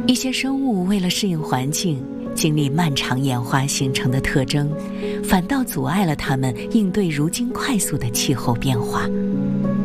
一些生物为了适应环境，经历漫长演化形成的特征，反倒阻碍了它们应对如今快速的气候变化。